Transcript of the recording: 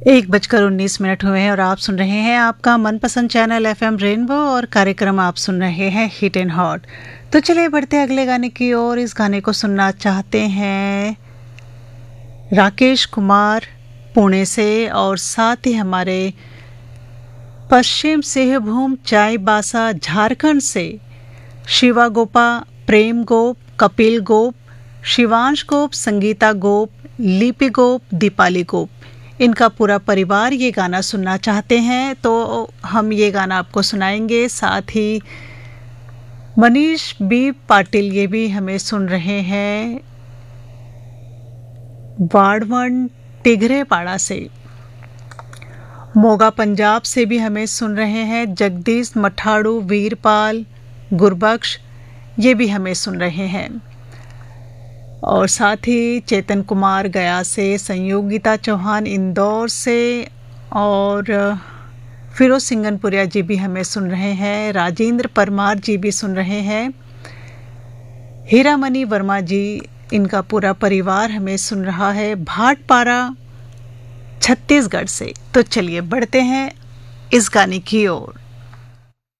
1:19 हुए हैं और आप सुन रहे हैं आपका मनपसंद चैनल FM रेनबो और कार्यक्रम आप सुन रहे हैं हिट एंड हॉट। तो चलिए बढ़ते अगले गाने की ओर। इस गाने को सुनना चाहते हैं राकेश कुमार पुणे से और साथ ही हमारे पश्चिम सिंहभूम चाईबासा झारखंड से शिवा गोपा, प्रेम गोप, कपिल गोप, शिवांश गोप, संगीता गोप, लिपि गोप, दीपाली गोप, इनका पूरा परिवार ये गाना सुनना चाहते हैं। तो हम ये गाना आपको सुनाएंगे। साथ ही मनीष बी पाटिल ये भी हमें सुन रहे हैं वाड़वन टिघरेपाड़ा से। मोगा पंजाब से भी हमें सुन रहे हैं जगदीश मठाड़ू, वीरपाल, गुरबख्श ये भी हमें सुन रहे हैं। और साथ ही चेतन कुमार गया से, संयोगिता चौहान इंदौर से और फिरोज सिंगनपुरिया जी भी हमें सुन रहे हैं। राजेंद्र परमार जी भी सुन रहे हैं। हीरामणि वर्मा जी, इनका पूरा परिवार हमें सुन रहा है भाटपारा छत्तीसगढ़ से। तो चलिए बढ़ते हैं इस गाने की ओर।